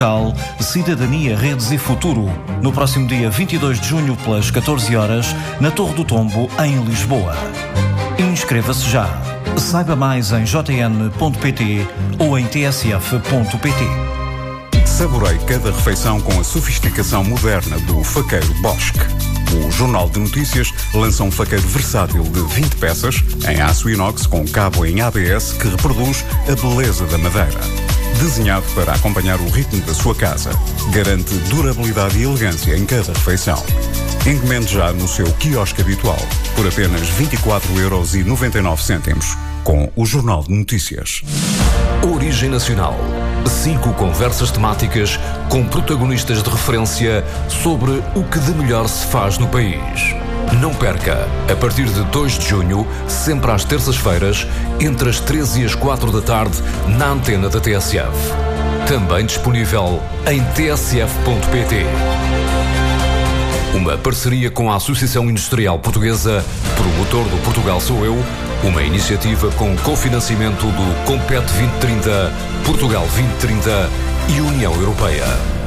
Cidadania, Redes e Futuro, no próximo dia 22 de junho, pelas 14 horas, na Torre do Tombo, em Lisboa. Inscreva-se já. Saiba mais em jn.pt ou em tsf.pt. Saboreie cada refeição com a sofisticação moderna do faqueiro Bosch. O Jornal de Notícias lança um faqueiro versátil de 20 peças, em aço inox com cabo em ABS que reproduz a beleza da madeira. Desenhado para acompanhar o ritmo da sua casa, garante durabilidade e elegância em cada refeição. Encomende já no seu quiosque habitual, por apenas 24,99€, com o Jornal de Notícias. Origem Nacional. 5 conversas temáticas com protagonistas de referência sobre o que de melhor se faz no país. Não perca, a partir de 2 de junho, sempre às terças-feiras, entre as 13 e as 4 da tarde, na antena da TSF. Também disponível em tsf.pt. Uma parceria com a Associação Industrial Portuguesa, promotor do Portugal Sou Eu, uma iniciativa com cofinanciamento do Compete 2030, Portugal 2030 e União Europeia.